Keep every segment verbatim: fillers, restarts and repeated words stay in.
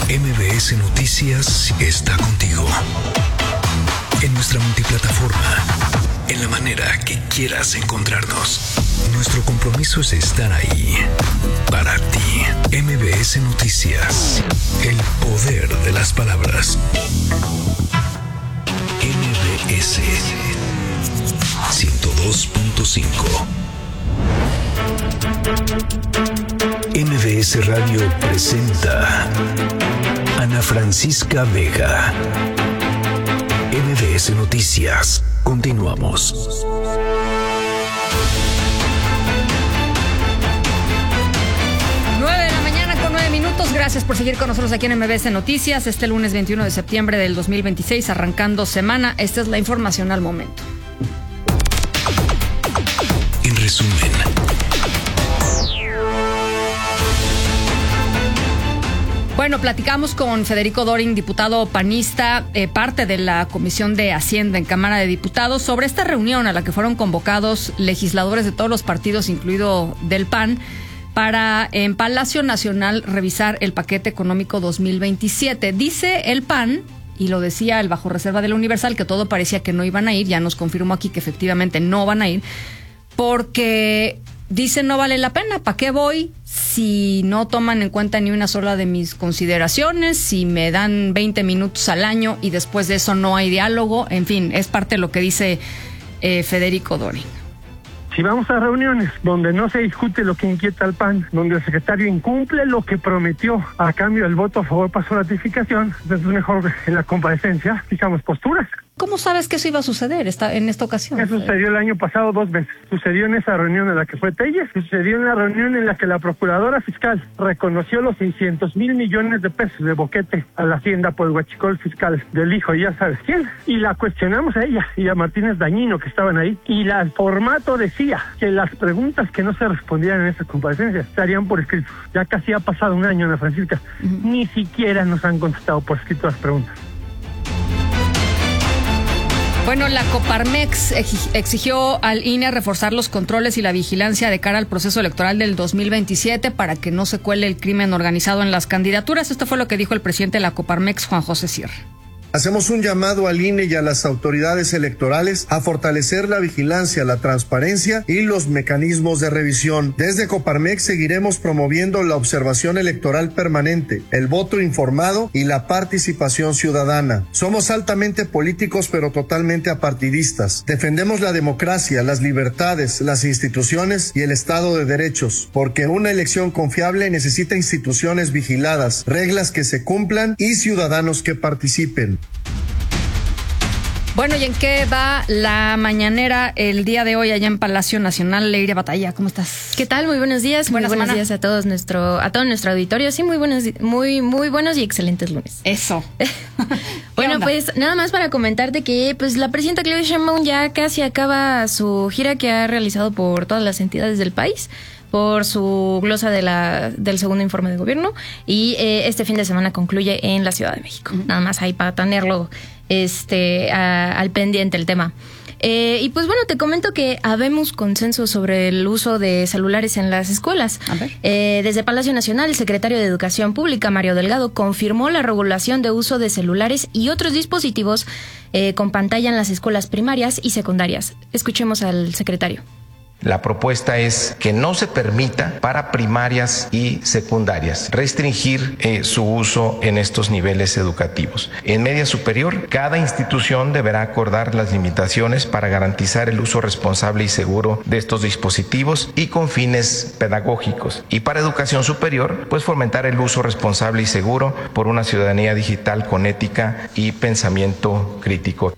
M B S Noticias está contigo. En nuestra multiplataforma, en la manera que quieras encontrarnos. Nuestro compromiso es estar ahí para ti. M B S Noticias, el poder de las palabras. M B S ciento dos punto cinco. M B S Radio presenta Ana Francisca Vega. M B S Noticias. Continuamos. nueve de la mañana con nueve minutos. Gracias por seguir con nosotros aquí en M B S Noticias. Este lunes veintiuno de septiembre del dos mil veintiséis, arrancando semana. Esta es la información al momento. En resumen. Bueno, platicamos con Federico Dorin, diputado panista, eh, parte de la Comisión de Hacienda en Cámara de Diputados, sobre esta reunión a la que fueron convocados legisladores de todos los partidos, incluido del P A N, para en Palacio Nacional revisar el paquete económico dos mil veintisiete. Dice el P A N, y lo decía el bajo reserva de la Universal, que todo parecía que no iban a ir, ya nos confirmó aquí que efectivamente no van a ir, porque dicen no vale la pena, ¿para qué voy si no toman en cuenta ni una sola de mis consideraciones, si me dan veinte minutos al año y después de eso no hay diálogo? En fin, es parte de lo que dice eh, Federico Dorin. Si vamos a reuniones donde no se discute lo que inquieta al P A N, donde el secretario incumple lo que prometió a cambio del voto a favor para su ratificación, entonces es mejor en la comparecencia fijamos posturas. ¿Cómo sabes que eso iba a suceder esta, en esta ocasión? Eso sucedió el año pasado dos veces. Sucedió en esa reunión en la que fue Telles, sucedió en la reunión en la que la procuradora fiscal reconoció los seiscientos mil millones de pesos de boquete a la hacienda por el huachicol fiscal del hijo, y ya sabes quién. Y la cuestionamos a ella y a Martínez Dañino, que estaban ahí, y la, el formato decía que las preguntas que no se respondían en esa comparecencia estarían por escrito. Ya casi ha pasado un año, Ana Francisca. Uh-huh. Ni siquiera nos han contestado por escrito las preguntas. Bueno, la Coparmex exigió al I N E reforzar los controles y la vigilancia de cara al proceso electoral del dos mil veintisiete para que no se cuele el crimen organizado en las candidaturas. Esto fue lo que dijo el presidente de la Coparmex, Juan José Sierra. Hacemos un llamado al I N E y a las autoridades electorales a fortalecer la vigilancia, la transparencia y los mecanismos de revisión. Desde Coparmex seguiremos promoviendo la observación electoral permanente, el voto informado y la participación ciudadana. Somos altamente políticos pero totalmente apartidistas. Defendemos la democracia, las libertades, las instituciones y el Estado de Derechos, porque una elección confiable necesita instituciones vigiladas, reglas que se cumplan y ciudadanos que participen. Bueno, ¿y en qué va la mañanera el día de hoy allá en Palacio Nacional? Leire Batalla, ¿cómo estás? ¿Qué tal? Muy buenos días. Buenas muy buenos semana. días a todos nuestro, a todo nuestro auditorio. Sí, muy buenos, muy, muy buenos y excelentes lunes. Eso. Bueno, onda? Pues nada más para comentarte que pues la presidenta Claudia Sheinbaum ya casi acaba su gira que ha realizado por todas las entidades del país, por su glosa de la del segundo informe de gobierno, y eh, este fin de semana concluye en la Ciudad de México. Uh-huh. Nada más ahí para tenerlo este a, al pendiente el tema. Eh, y pues bueno, te comento que habemos consenso sobre el uso de celulares en las escuelas. A ver. Eh, desde Palacio Nacional, el secretario de Educación Pública, Mario Delgado, confirmó la regulación de uso de celulares y otros dispositivos eh, con pantalla en las escuelas primarias y secundarias. Escuchemos al secretario. La propuesta es que no se permita para primarias y secundarias restringir eh, su uso en estos niveles educativos. En media superior, cada institución deberá acordar las limitaciones para garantizar el uso responsable y seguro de estos dispositivos y con fines pedagógicos. Y para educación superior, pues fomentar el uso responsable y seguro por una ciudadanía digital con ética y pensamiento crítico.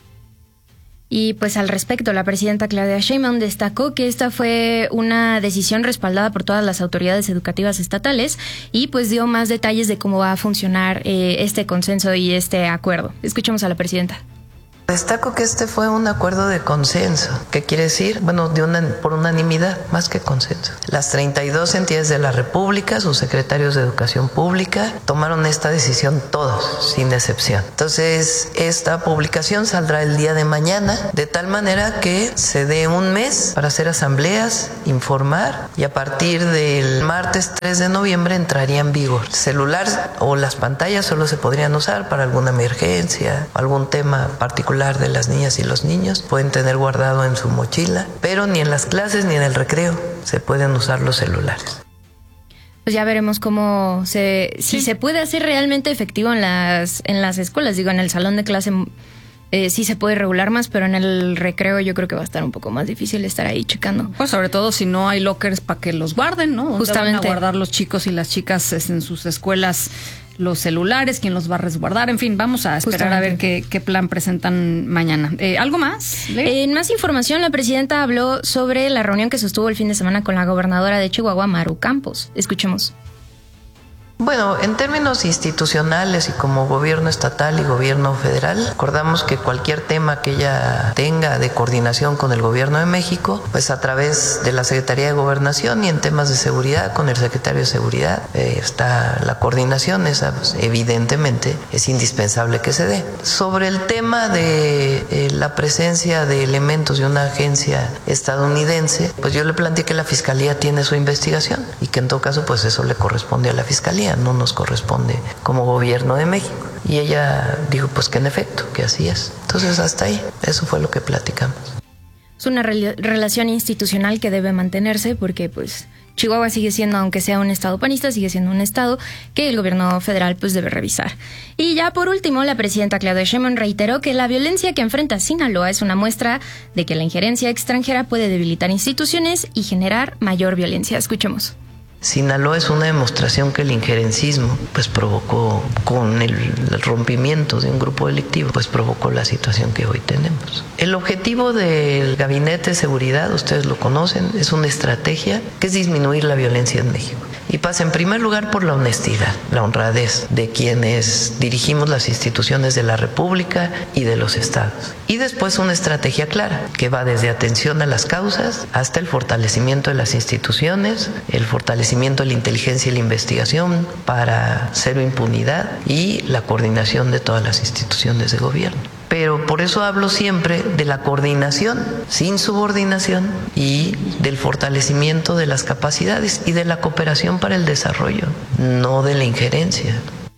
Y pues al respecto, la presidenta Claudia Sheinbaum destacó que esta fue una decisión respaldada por todas las autoridades educativas estatales y pues dio más detalles de cómo va a funcionar eh, este consenso y este acuerdo. Escuchemos a la presidenta. Destaco que este fue un acuerdo de consenso. ¿Qué quiere decir? Bueno, de una, por unanimidad, más que consenso. Las treinta y dos entidades de la República, sus secretarios de Educación Pública, tomaron esta decisión todos, sin excepción. Entonces, esta publicación saldrá el día de mañana, de tal manera que se dé un mes para hacer asambleas, informar, y a partir del martes tres de noviembre entraría en vigor. Celular o las pantallas solo se podrían usar para alguna emergencia, algún tema particular de las niñas y los niños, pueden tener guardado en su mochila, pero ni en las clases ni en el recreo se pueden usar los celulares. Pues ya veremos cómo se, si sí. se puede hacer realmente efectivo en las, en las escuelas. Digo, en el salón de clase eh, sí se puede regular más, pero en el recreo yo creo que va a estar un poco más difícil estar ahí checando. Pues sobre todo si no hay lockers para que los guarden, ¿no? Justamente. Van a guardar los chicos y las chicas en sus escuelas los celulares, quién los va a resguardar, en fin, vamos a esperar Justamente. a ver qué, qué plan presentan mañana. Eh, ¿Algo más? Eh, en más información, la presidenta habló sobre la reunión que sostuvo el fin de semana con la gobernadora de Chihuahua, Maru Campos. Escuchemos. Bueno, en términos institucionales y como gobierno estatal y gobierno federal, acordamos que cualquier tema que ella tenga de coordinación con el gobierno de México, pues a través de la Secretaría de Gobernación y en temas de seguridad con el secretario de Seguridad, eh, está la coordinación, esa pues, evidentemente es indispensable que se dé. Sobre el tema de eh, la presencia de elementos de una agencia estadounidense, pues yo le planteé que la Fiscalía tiene su investigación y que en todo caso pues eso le corresponde a la Fiscalía, no nos corresponde como gobierno de México. Y ella dijo pues que en efecto, que así es. Entonces hasta ahí, eso fue lo que platicamos. Es una re- relación institucional que debe mantenerse porque pues Chihuahua sigue siendo, aunque sea un estado panista, sigue siendo un estado que el gobierno federal pues debe revisar. Y ya por último, la presidenta Claudia Sheinbaum reiteró que la violencia que enfrenta Sinaloa es una muestra de que la injerencia extranjera puede debilitar instituciones y generar mayor violencia. Escuchemos. Sinaloa es una demostración que el injerencismo pues provocó, con el, el rompimiento de un grupo delictivo, pues provocó la situación que hoy tenemos. El objetivo del Gabinete de Seguridad, ustedes lo conocen, es una estrategia que es disminuir la violencia en México. Y pasa en primer lugar por la honestidad, la honradez de quienes dirigimos las instituciones de la República y de los estados. Y después una estrategia clara, que va desde atención a las causas hasta el fortalecimiento de las instituciones, el fortalecimiento de la inteligencia y la investigación para cero impunidad y la coordinación de todas las instituciones de gobierno. Pero por eso hablo siempre de la coordinación sin subordinación y del fortalecimiento de las capacidades y de la cooperación para el desarrollo, no de la injerencia.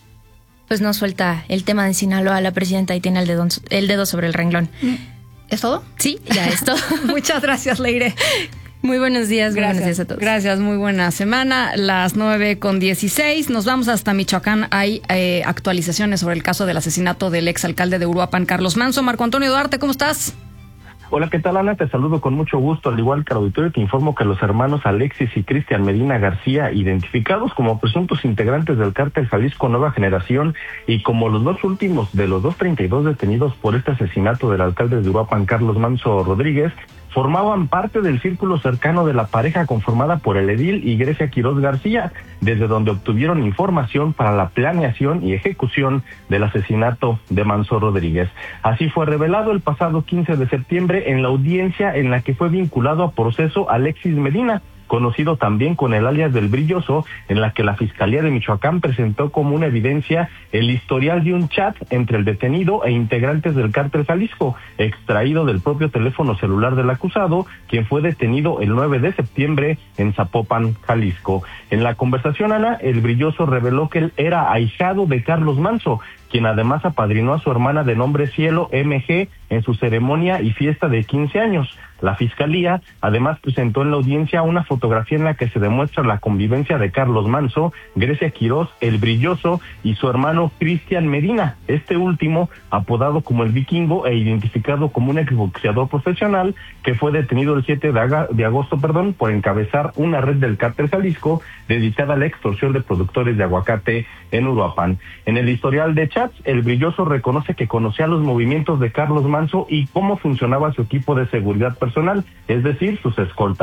Pues no suelta el tema de Sinaloa la presidenta y tiene el dedo, el dedo sobre el renglón. ¿Es todo? Sí, ya es todo. Muchas gracias, Leire. Muy buenos días, gracias. Buenos días a todos. Gracias, muy buena semana. Las nueve con dieciséis. Nos vamos hasta Michoacán. Hay eh, actualizaciones sobre el caso del asesinato del exalcalde de Uruapan, Carlos Manzo. Marco Antonio Duarte, ¿cómo estás? Hola, ¿qué tal, Ana? Te saludo con mucho gusto. Al igual que al auditorio, te informo que los hermanos Alexis y Cristian Medina García, identificados como presuntos integrantes del cártel Jalisco Nueva Generación y como los dos últimos de los doscientos treinta y dos detenidos por este asesinato del alcalde de Uruapan, Carlos Manzo Rodríguez, formaban parte del círculo cercano de la pareja conformada por el edil y Grecia Quiroz García, desde donde obtuvieron información para la planeación y ejecución del asesinato de Manzo Rodríguez. Así fue revelado el pasado quince de septiembre en la audiencia en la que fue vinculado a proceso Alexis Medina, conocido también con el alias del Brilloso, en la que la Fiscalía de Michoacán presentó como una evidencia el historial de un chat entre el detenido e integrantes del cártel Jalisco, extraído del propio teléfono celular del acusado, quien fue detenido el nueve de septiembre en Zapopan, Jalisco. En la conversación, Ana, el Brilloso reveló que él era ahijado de Carlos Manzo, quien además apadrinó a su hermana de nombre Cielo M G en su ceremonia y fiesta de quince años. La Fiscalía además presentó en la audiencia una fotografía en la que se demuestra la convivencia de Carlos Manzo, Grecia Quiroz, el Brilloso y su hermano Cristian Medina, este último apodado como el Vikingo e identificado como un exboxeador profesional que fue detenido el siete de agosto perdón, por encabezar una red del cártel Jalisco dedicada a la extorsión de productores de aguacate en Uruapan. En el historial de chats, el Brilloso reconoce que conocía los movimientos de Carlos Manzo y cómo funcionaba su equipo de seguridad personal, es decir, sus escoltas.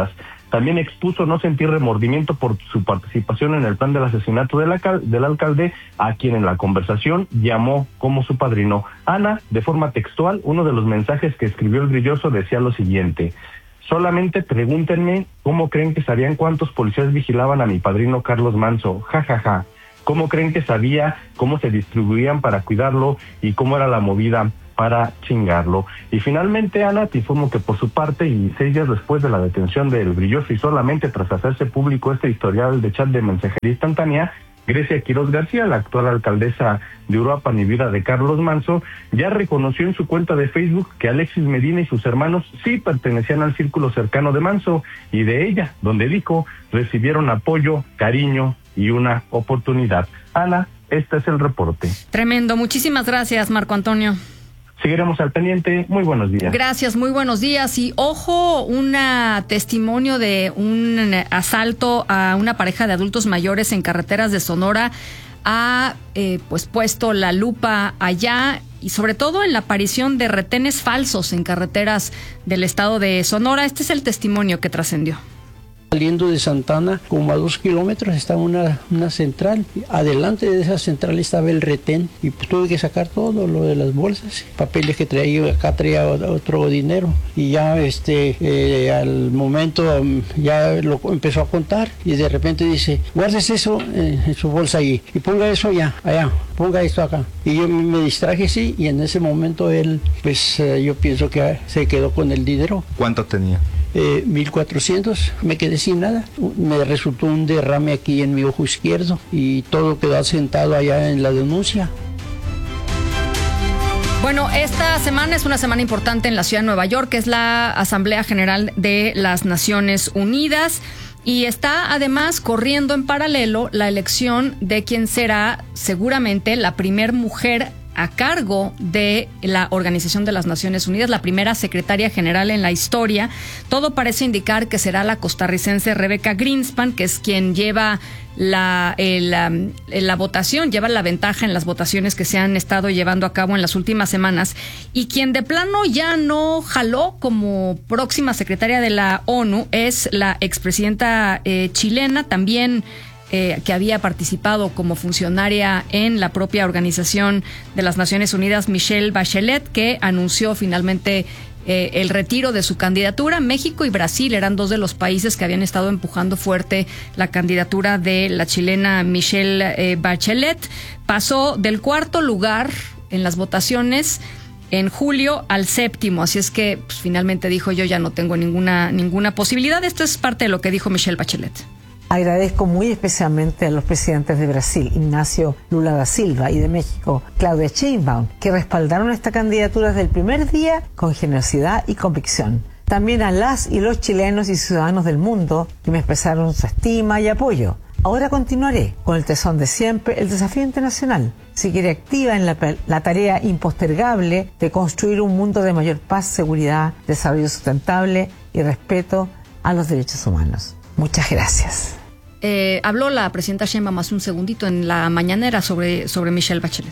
También expuso no sentir remordimiento por su participación en el plan del asesinato del, alcal- del alcalde, a quien en la conversación llamó como su padrino. Ana, de forma textual, uno de los mensajes que escribió el Grilloso decía lo siguiente: solamente pregúntenme cómo creen que sabían cuántos policías vigilaban a mi padrino Carlos Manso, jajaja. Ja, ja. ¿Cómo creen que sabía cómo se distribuían para cuidarlo y cómo era la movida para chingarlo? Y finalmente, Ana, te informo que por su parte, y seis días después de la detención del Grilloso y solamente tras hacerse público este historial de chat de mensajería instantánea, Grecia Quiroz García, la actual alcaldesa de Uruapan y viuda de Carlos Manso, ya reconoció en su cuenta de Facebook que Alexis Medina y sus hermanos sí pertenecían al círculo cercano de Manso, y de ella, donde dijo, recibieron apoyo, cariño y una oportunidad. Ana, este es el reporte. Tremendo. Muchísimas gracias, Marco Antonio. Seguiremos al pendiente. Muy buenos días. Gracias, muy buenos días. Y ojo, un testimonio de un asalto a una pareja de adultos mayores en carreteras de Sonora ha eh, pues puesto la lupa allá, y sobre todo en la aparición de retenes falsos en carreteras del estado de Sonora. Este es el testimonio que trascendió. Saliendo de Santana, como a dos kilómetros, estaba una, una central. Adelante de esa central estaba el retén y pues tuve que sacar todo lo de las bolsas, papeles que traía, acá traía otro dinero. Y ya este eh, al momento ya lo empezó a contar y de repente dice, guardes eso eh, en su bolsa allí y ponga eso allá, allá, ponga esto acá. Y yo me distraje, sí, y en ese momento él, pues eh, yo pienso que se quedó con el dinero. ¿Cuánto tenía? Eh, mil cuatrocientos, me quedé sin nada, me resultó un derrame aquí en mi ojo izquierdo y todo quedó asentado allá en la denuncia. Bueno, esta semana es una semana importante en la ciudad de Nueva York, que es la Asamblea General de las Naciones Unidas, y está además corriendo en paralelo la elección de quien será seguramente la primer mujer a cargo de la Organización de las Naciones Unidas, la primera secretaria general en la historia. Todo parece indicar que será la costarricense Rebecca Greenspan, que es quien lleva la, el, la, la votación, lleva la ventaja en las votaciones que se han estado llevando a cabo en las últimas semanas, y quien de plano ya no jaló como próxima secretaria de la ONU es la expresidenta eh, chilena, también Eh, que había participado como funcionaria en la propia Organización de las Naciones Unidas, Michelle Bachelet, que anunció finalmente eh, el retiro de su candidatura. México y Brasil eran dos de los países que habían estado empujando fuerte la candidatura de la chilena Michelle eh, Bachelet. Pasó del cuarto lugar en las votaciones en julio al séptimo, así es que pues, finalmente dijo, yo ya no tengo ninguna, ninguna posibilidad. Esto es parte de lo que dijo Michelle Bachelet. Agradezco muy especialmente a los presidentes de Brasil, Ignacio Lula da Silva, y de México, Claudia Sheinbaum, que respaldaron esta candidatura desde el primer día con generosidad y convicción. También a las y los chilenos y ciudadanos del mundo que me expresaron su estima y apoyo. Ahora continuaré con el tesón de siempre, el desafío internacional. Seguiré activa en la, la tarea impostergable de construir un mundo de mayor paz, seguridad, desarrollo sustentable y respeto a los derechos humanos. Muchas gracias. Eh, habló la presidenta Sheinbaum hace un segundito en la mañanera sobre, sobre Michelle Bachelet.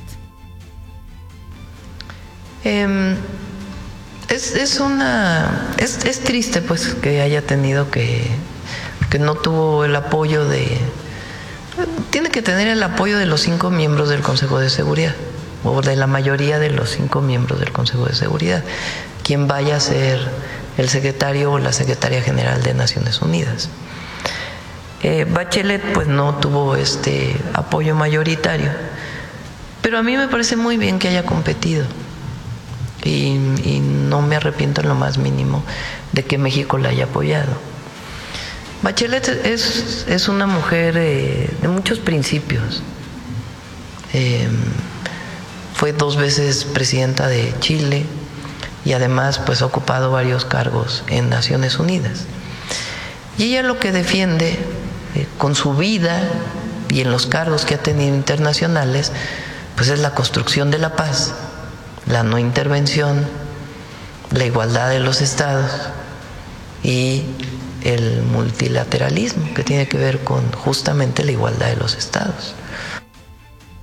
Eh, es, es una es, es triste pues que haya tenido que que no tuvo el apoyo de tiene que tener el apoyo de los cinco miembros del Consejo de Seguridad, o de la mayoría de los cinco miembros del Consejo de Seguridad, quien vaya a ser el secretario o la secretaria general de Naciones Unidas. Eh, Bachelet pues no tuvo este apoyo mayoritario, pero a mí me parece muy bien que haya competido y, y no me arrepiento en lo más mínimo de que México la haya apoyado. Bachelet es, es una mujer eh, de muchos principios. Eh, fue dos veces presidenta de Chile y además pues ha ocupado varios cargos en Naciones Unidas. Y ella lo que defiende eh, con su vida y en los cargos que ha tenido internacionales, pues es la construcción de la paz, la no intervención, la igualdad de los estados y el multilateralismo, que tiene que ver con justamente la igualdad de los estados.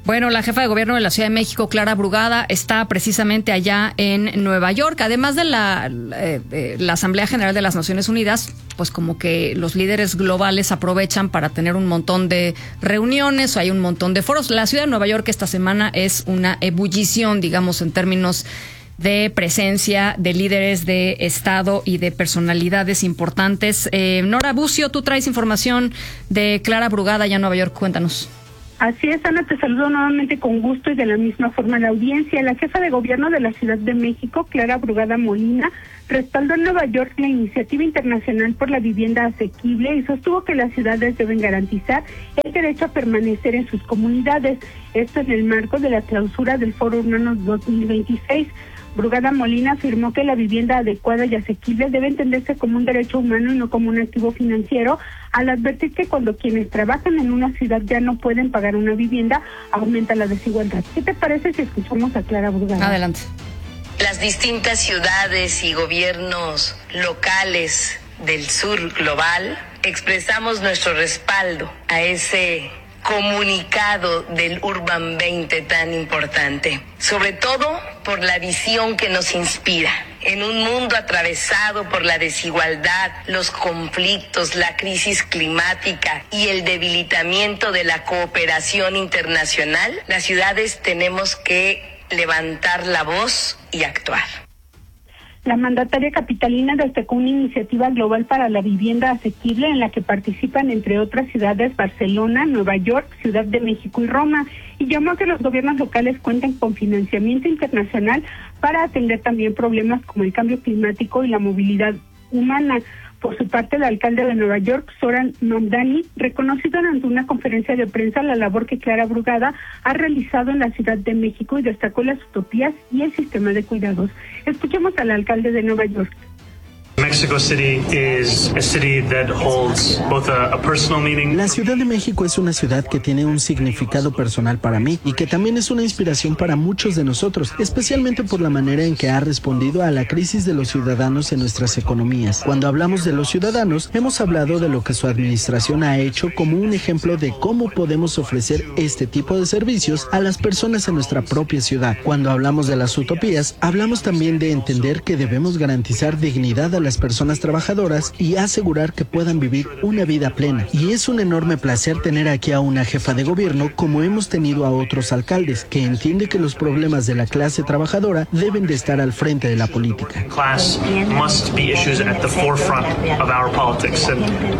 Bueno, la jefa de gobierno de la Ciudad de México, Clara Brugada, está precisamente allá en Nueva York. Además de la, eh, la Asamblea General de las Naciones Unidas, pues como que los líderes globales aprovechan para tener un montón de reuniones, o hay un montón de foros. La Ciudad de Nueva York esta semana es una ebullición, digamos, en términos de presencia de líderes de Estado y de personalidades importantes. Eh, Nora Bucio, tú traes información de Clara Brugada allá en Nueva York. Cuéntanos. Así es, Ana, te saludo nuevamente con gusto y de la misma forma la audiencia. La jefa de gobierno de la Ciudad de México, Clara Brugada Molina, respaldó en Nueva York la iniciativa internacional por la vivienda asequible y sostuvo que las ciudades deben garantizar el derecho a permanecer en sus comunidades. Esto en el marco de la clausura del Foro Urbano dos mil veintiséis. Brugada Molina afirmó que la vivienda adecuada y asequible debe entenderse como un derecho humano y no como un activo financiero, al advertir que cuando quienes trabajan en una ciudad ya no pueden pagar una vivienda, aumenta la desigualdad. ¿Qué te parece si escuchamos a Clara Brugada? Adelante. Las distintas ciudades y gobiernos locales del sur global expresamos nuestro respaldo a ese comunicado del Urban veinte tan importante, sobre todo por la visión que nos inspira. En un mundo atravesado por la desigualdad, los conflictos, la crisis climática y el debilitamiento de la cooperación internacional, las ciudades tenemos que levantar la voz y actuar. La mandataria capitalina destacó una iniciativa global para la vivienda asequible en la que participan, entre otras ciudades, Barcelona, Nueva York, Ciudad de México y Roma, y llamó a que los gobiernos locales cuenten con financiamiento internacional para atender también problemas como el cambio climático y la movilidad humana. Por su parte, el alcalde de Nueva York, Zoran Mamdani, reconoció durante una conferencia de prensa la labor que Clara Brugada ha realizado en la Ciudad de México y destacó las utopías y el sistema de cuidados. Escuchemos al alcalde de Nueva York. Mexico City is a city that holds both a, a personal meaning. La Ciudad de México es una ciudad que tiene un significado personal para mí y que también es una inspiración para muchos de nosotros, especialmente por la manera en que ha respondido a la crisis de los ciudadanos en nuestras economías. Cuando hablamos de los ciudadanos, hemos hablado de lo que su administración ha hecho como un ejemplo de cómo podemos ofrecer este tipo de servicios a las personas en nuestra propia ciudad. Cuando hablamos de las utopías, hablamos también de entender que debemos garantizar dignidad a las personas trabajadoras y asegurar que puedan vivir una vida plena. Y es un enorme placer tener aquí a una jefa de gobierno como hemos tenido a otros alcaldes, que entiende que los problemas de la clase trabajadora deben de estar al frente de la política. Class must be issues at the forefront of our politics. And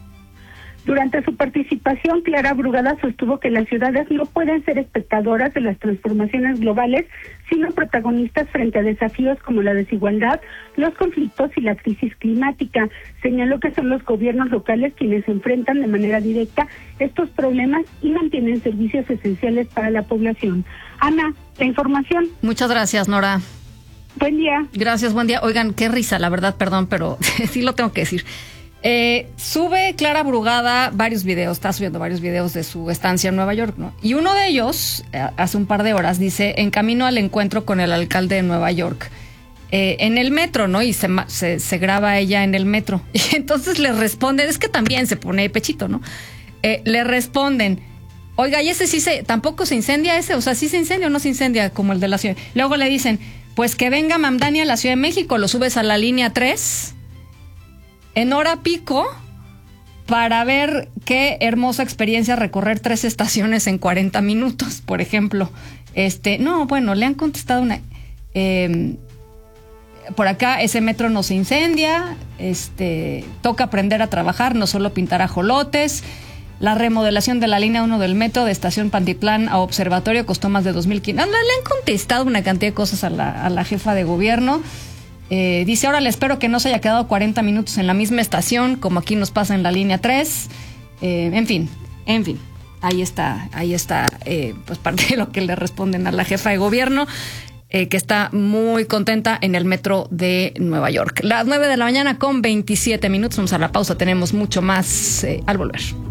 Durante su participación, Clara Brugada sostuvo que las ciudades no pueden ser espectadoras de las transformaciones globales, sino protagonistas frente a desafíos como la desigualdad, los conflictos y la crisis climática. Señaló que son los gobiernos locales quienes enfrentan de manera directa estos problemas y mantienen servicios esenciales para la población. Ana, la información. Muchas gracias, Nora. Buen día. Gracias, buen día. Oigan, qué risa, la verdad, perdón, pero sí lo tengo que decir. Eh, sube Clara Brugada varios videos, está subiendo varios videos de su estancia en Nueva York, ¿no? Y uno de ellos, eh, hace un par de horas, dice, en camino al encuentro con el alcalde de Nueva York, eh, en el metro, ¿no? Y se, se, se graba ella en el metro. Y entonces le responden, es que también se pone pechito, ¿no? Eh, le responden, oiga, y ese sí se, tampoco se incendia ese, o sea, sí se incendia o no se incendia como el de la ciudad. Luego le dicen, pues que venga Mamdani a la Ciudad de México, lo subes a la línea tres en hora pico para ver qué hermosa experiencia recorrer tres estaciones en cuarenta minutos, por ejemplo. Este, no, bueno, le han contestado una... Eh, por acá ese metro no se incendia, este, toca aprender a trabajar, no solo pintar ajolotes. La remodelación de la línea uno del metro de Estación Pantitlán a Observatorio costó más de dos mil quinientos. Le han contestado una cantidad de cosas a la, a la jefa de gobierno. Eh, dice, ahora le espero que no se haya quedado cuarenta minutos en la misma estación, como aquí nos pasa en la línea tres. Eh, en fin, en fin. Ahí está, ahí está, eh, pues parte de lo que le responden a la jefa de gobierno, eh, que está muy contenta en el metro de Nueva York. Las nueve de la mañana con veintisiete minutos. Vamos a la pausa, tenemos mucho más eh, al volver.